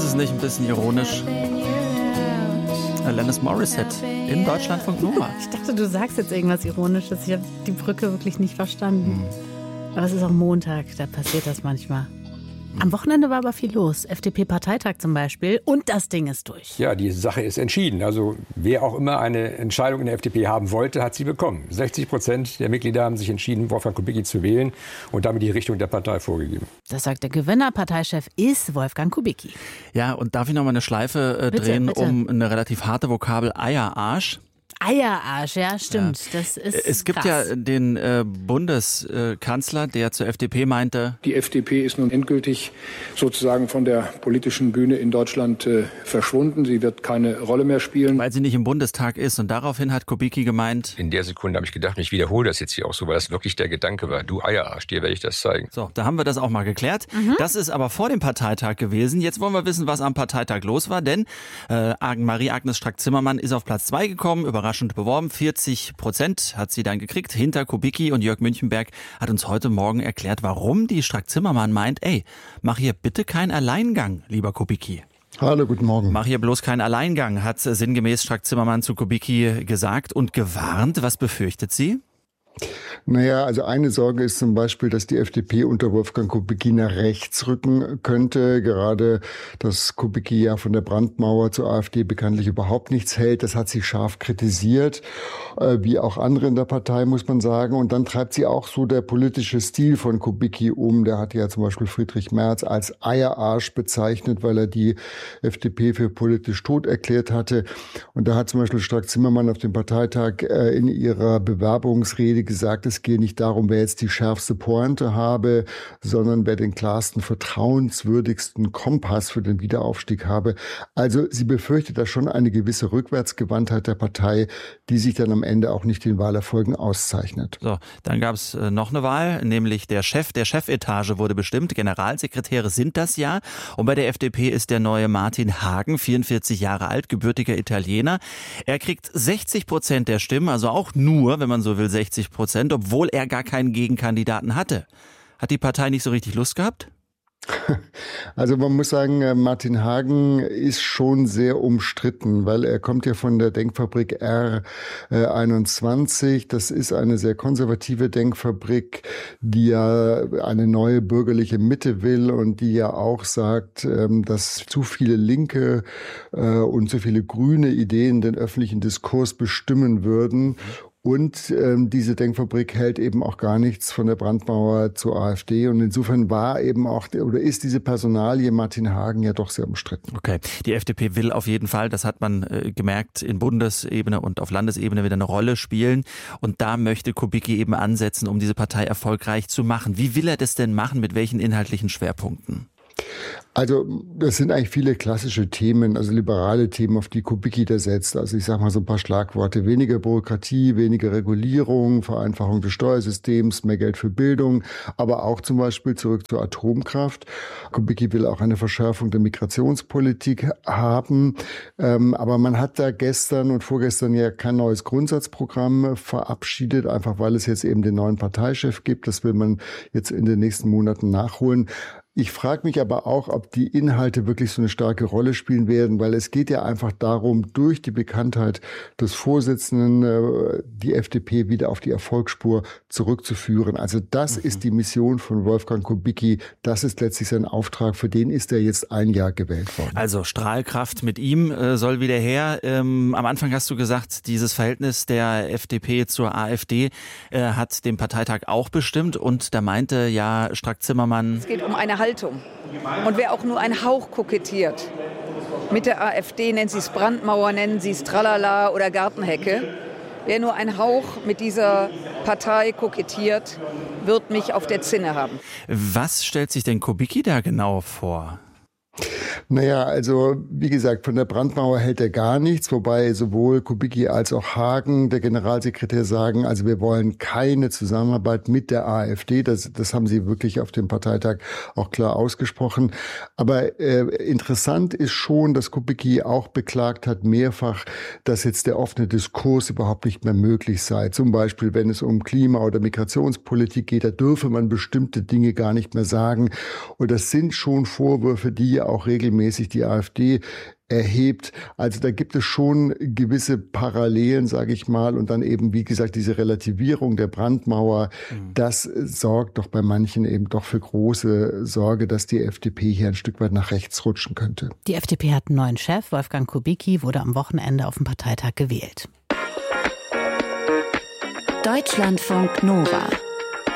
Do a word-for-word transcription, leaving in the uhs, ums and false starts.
Ist es nicht ein bisschen ironisch? Alanis Morissette in Deutschlandfunk Nova. Ich dachte, du sagst jetzt irgendwas Ironisches. Ich habe die Brücke wirklich nicht verstanden. Mhm. Aber es ist auch Montag, da passiert das manchmal. Am Wochenende war aber viel los. F D P-Parteitag zum Beispiel. Und das Ding ist durch. Ja, die Sache ist entschieden. Also wer auch immer eine Entscheidung in der F D P haben wollte, hat sie bekommen. sechzig Prozent der Mitglieder haben sich entschieden, Wolfgang Kubicki zu wählen und damit die Richtung der Partei vorgegeben. Das sagt der Gewinner. Parteichef ist Wolfgang Kubicki. Ja, und darf ich noch mal eine Schleife äh, Bitte, drehen bitte. um eine relativ harte Vokabel Eierarsch? Eierarsch, ja, stimmt. Ja. Das ist Es gibt krass. ja den äh, Bundeskanzler, der zur F D P meinte, die F D P ist nun endgültig sozusagen von der politischen Bühne in Deutschland äh, verschwunden. Sie wird keine Rolle mehr spielen. weil sie nicht im Bundestag ist. Und daraufhin hat Kubicki gemeint, In der Sekunde habe ich gedacht, ich wiederhole das jetzt hier auch so, weil das wirklich der Gedanke war. Du Eierarsch, dir werde ich das zeigen. so, da haben wir das auch mal geklärt. Mhm. Das ist aber vor dem Parteitag gewesen. Jetzt wollen wir wissen, was am Parteitag los war, denn äh, Marie-Agnes Strack-Zimmermann ist auf Platz zwei gekommen, überraschend beworben. vierzig Prozent hat sie dann gekriegt, hinter Kubicki, und Jörg Münchenberg hat uns heute Morgen erklärt, warum die Strack-Zimmermann meint, ey, mach hier bitte keinen Alleingang, lieber Kubicki. Hallo, guten Morgen. Mach hier bloß keinen Alleingang, hat sinngemäß Strack-Zimmermann zu Kubicki gesagt und gewarnt. Was befürchtet sie? Naja, also eine Sorge ist zum Beispiel, dass die F D P unter Wolfgang Kubicki nach rechts rücken könnte. Gerade, dass Kubicki ja von der Brandmauer zur AfD bekanntlich überhaupt nichts hält. Das hat sie scharf kritisiert, äh, wie auch andere in der Partei, muss man sagen. Und dann treibt sie auch so der politische Stil von Kubicki um. Der hat ja zum Beispiel Friedrich Merz als Eierarsch bezeichnet, weil er die F D P für politisch tot erklärt hatte. Und da hat zum Beispiel Strack-Zimmermann auf dem Parteitag äh, in ihrer Bewerbungsrede gesagt, es gehe nicht darum, wer jetzt die schärfste Pointe habe, sondern wer den klarsten, vertrauenswürdigsten Kompass für den Wiederaufstieg habe. Also sie befürchtet da schon eine gewisse Rückwärtsgewandtheit der Partei, die sich dann am Ende auch nicht den Wahlerfolgen auszeichnet. So, dann gab es äh, noch eine Wahl, nämlich der Chef der Chefetage wurde bestimmt. Generalsekretäre sind das ja. Und bei der F D P ist der neue Martin Hagen, vierundvierzig Jahre alt, gebürtiger Italiener. Er kriegt sechzig Prozent der Stimmen, also auch nur, wenn man so will, sechzig Prozent, obwohl er gar keinen Gegenkandidaten hatte. Hat die Partei nicht so richtig Lust gehabt? Also man muss sagen, Martin Hagen ist schon sehr umstritten, weil er kommt ja von der Denkfabrik R einundzwanzig. Das ist eine sehr konservative Denkfabrik, die ja eine neue bürgerliche Mitte will und die ja auch sagt, dass zu viele linke und zu viele grüne Ideen den öffentlichen Diskurs bestimmen würden. Und ähm, diese Denkfabrik hält eben auch gar nichts von der Brandmauer zur AfD. Und insofern war eben auch, oder ist diese Personalie Martin Hagen ja doch sehr umstritten. Okay, die F D P will auf jeden Fall, das hat man äh, gemerkt, in Bundesebene und auf Landesebene wieder eine Rolle spielen. Und da möchte Kubicki eben ansetzen, um diese Partei erfolgreich zu machen. Wie will er das denn machen? Mit welchen inhaltlichen Schwerpunkten? Also das sind eigentlich viele klassische Themen, also liberale Themen, auf die Kubicki da setzt. Also ich sage mal so ein paar Schlagworte: weniger Bürokratie, weniger Regulierung, Vereinfachung des Steuersystems, mehr Geld für Bildung, aber auch zum Beispiel zurück zur Atomkraft. Kubicki will auch eine Verschärfung der Migrationspolitik haben, ähm, aber man hat da gestern und vorgestern ja kein neues Grundsatzprogramm verabschiedet, einfach weil es jetzt eben den neuen Parteichef gibt. Das will man jetzt in den nächsten Monaten nachholen. Ich frage mich aber auch, ob die Inhalte wirklich so eine starke Rolle spielen werden, weil es geht ja einfach darum, durch die Bekanntheit des Vorsitzenden die F D P wieder auf die Erfolgsspur zurückzuführen. Also das mhm. ist die Mission von Wolfgang Kubicki. Das ist letztlich sein Auftrag. Für den ist er jetzt ein Jahr gewählt worden. Also Strahlkraft mit ihm äh, soll wieder her. Ähm, am Anfang hast du gesagt, dieses Verhältnis der F D P zur AfD äh, hat den Parteitag auch bestimmt. Und da meinte ja Strack-Zimmermann, es geht um eine Haltung. Und wer auch nur ein Hauch kokettiert mit der AfD, nennen Sie es Brandmauer, nennen Sie es Tralala oder Gartenhecke, wer nur ein Hauch mit dieser Partei kokettiert, wird mich auf der Zinne haben. Was stellt sich denn Kubicki da genau vor? Naja, also wie gesagt, von der Brandmauer hält er gar nichts, wobei sowohl Kubicki als auch Hagen, der Generalsekretär, sagen, also wir wollen keine Zusammenarbeit mit der AfD. Das, das haben sie wirklich auf dem Parteitag auch klar ausgesprochen. Aber äh, interessant ist schon, dass Kubicki auch beklagt hat mehrfach, dass jetzt der offene Diskurs überhaupt nicht mehr möglich sei. Zum Beispiel, wenn es um Klima- oder Migrationspolitik geht, da dürfe man bestimmte Dinge gar nicht mehr sagen. Und das sind schon Vorwürfe, die ja auch regelmäßig regelmäßig die AfD erhebt. Also da gibt es schon gewisse Parallelen, sage ich mal. Und dann eben, wie gesagt, diese Relativierung der Brandmauer, mhm. das sorgt doch bei manchen eben doch für große Sorge, dass die F D P hier ein Stück weit nach rechts rutschen könnte. Die F D P hat einen neuen Chef. Wolfgang Kubicki wurde am Wochenende auf dem Parteitag gewählt. Deutschlandfunk Nova